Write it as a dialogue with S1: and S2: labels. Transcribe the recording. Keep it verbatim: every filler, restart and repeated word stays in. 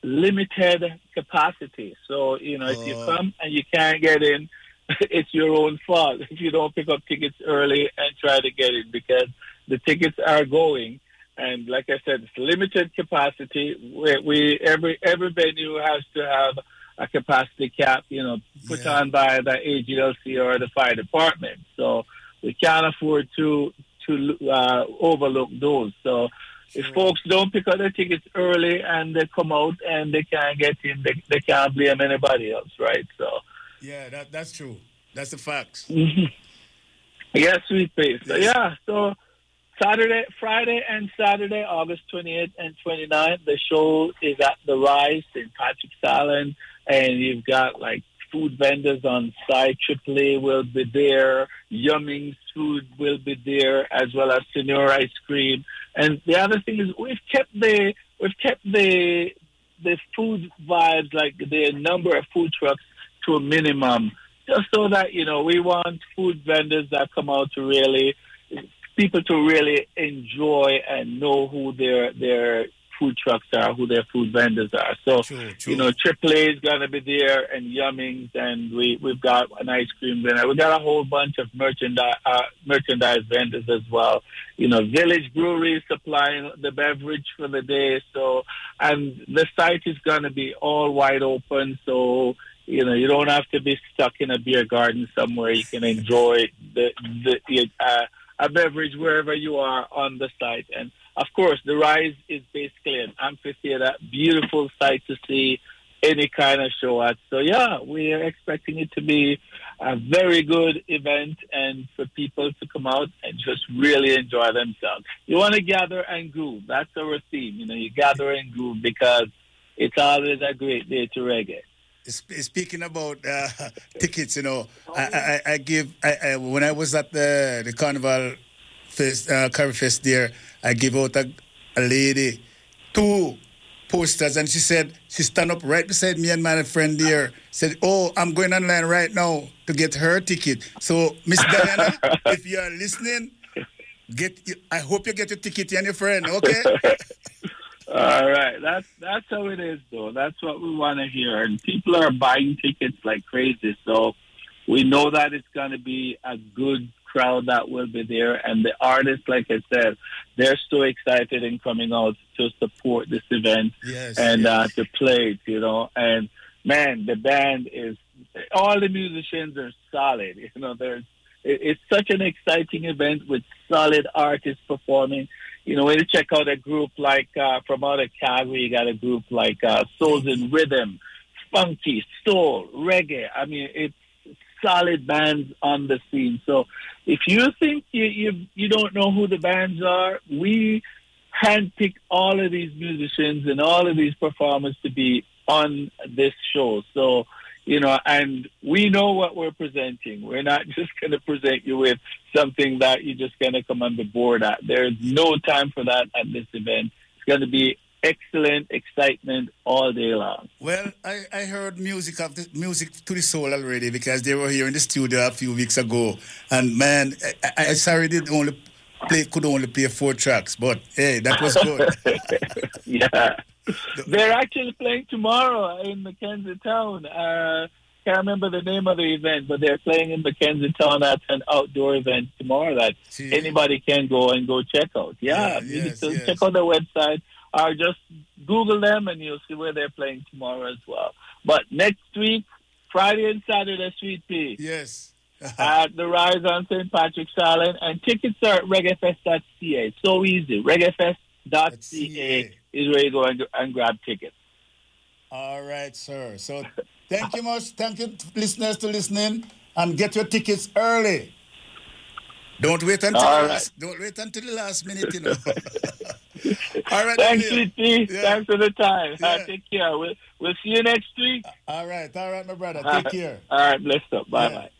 S1: limited capacity. So, you know, if you
S2: Oh,
S1: come and you can't get in, it's your own fault if you don't pick up tickets early and try to get in because the tickets are going. And like I said, it's limited capacity. We, we every every venue has to have a capacity cap, you know, put
S2: yeah.
S1: on by the A G L C or the fire department. So we can't afford to to uh, overlook those. So if
S2: True.
S1: folks don't pick up their tickets early and they come out and they can't get in, they, they can't blame anybody else, right? So
S2: Yeah, that that's true. That's the facts.
S1: mhm. Yeah, sweet face. So
S2: Yes.
S1: yeah, so Saturday, Friday and Saturday, August twenty-eighth and twenty-ninth, the show is at the Rise in Patrick's Island, and you've got like food vendors on site. Triple A will be there. Yumming's food will be there, as well as Senior Ice Cream. And the other thing is we've kept the we've kept the the food vibes, like the number of food trucks, to a minimum, just so that you know we want food vendors that come out to really people to really enjoy and know who their their food trucks are, who their food vendors are. So,
S2: True,
S1: you
S2: true.
S1: know, Triple A is gonna be there, and Yummings, and we we've got an ice cream vendor. We got a whole bunch of merchandise uh, merchandise vendors as well. You know, Village Brewery is supplying the beverage for the day. So, and the site is gonna be all wide open. So. You know, you don't have to be stuck in a beer garden somewhere. You can enjoy the the uh, a beverage wherever you are on the site. And of course, the Rise is basically an amphitheater, beautiful site to see any kind of show at. So yeah, we are expecting it to be a very good event and for people to come out and just really enjoy themselves. You want to gather and groove. That's our theme. You know, you gather and groove because it's always a great day to reggae.
S2: Sp- Speaking about uh, tickets, you know, I, I, I give I, I, when I was at the the Carnival Fest, uh, Carnival Fest there, I give out a, a lady two posters, and she said she stand up right beside me and my friend there. Said, "Oh, I'm going online right now to get her ticket." So, Miss Diana, if you are listening, get. I hope you get your ticket and your friend. Okay.
S1: All right, that's that's how it is, though. That's what we want to hear, and people are buying tickets like crazy. So we know that it's going to be a good crowd that will be there, and the artists, like I said, they're so excited in coming out to support this event
S2: Yes.
S1: and uh,
S2: Yes.
S1: to play it, you know. And man, the band is all the musicians are solid. You know, there's it, it's such an exciting event with solid artists performing. You know, when you check out a group like uh, from out of Calgary, you got a group like uh, Souls in Rhythm, funky, soul, reggae. I mean, it's solid bands on the scene. So if you think you you, you don't know who the bands are, we handpick all of these musicians and all of these performers to be on this show. So, you know, and we know what we're presenting. We're not just going to present you with something that you're just going to come on the board at. There's no time for that at this event. It's going to be excellent excitement all day long.
S2: Well, I, I heard music of the, music to the soul already because they were here in the studio a few weeks ago, and man, I, I, I sorry did only play could only play four tracks, but hey, that was good.
S1: Yeah. They're actually playing tomorrow in Mackenzie Town. Uh, can't remember the name of the event, but they're playing in Mackenzie Town at an outdoor event tomorrow that
S2: See?
S1: anybody can go and go check out. Yeah,
S2: Yeah,
S1: you
S2: yes,
S1: can
S2: yes.
S1: check out their website or just Google them and you'll see where they're playing tomorrow as well. But next week, Friday and Saturday, Sweet Pea,
S2: Yes.
S1: at the Rise on Saint Patrick's Island, and tickets are at reggae fest dot c a. So easy. reggae fest dot c a is where you go and, and grab tickets.
S2: All right, sir. So thank you much. Thank you, listeners, to listening, and get your tickets early. Don't wait until
S1: All
S2: the
S1: right.
S2: last. Don't wait until the last minute, you know. All right,
S1: Thanks,
S2: William.
S1: Sweet Pea.
S2: Yeah.
S1: Thanks for the time. Uh,
S2: Yeah.
S1: take care. We'll, we'll see you next week.
S2: All right, all right, my brother.
S1: Uh,
S2: Take care.
S1: All right, blessed up. Bye
S2: Yeah.
S1: bye.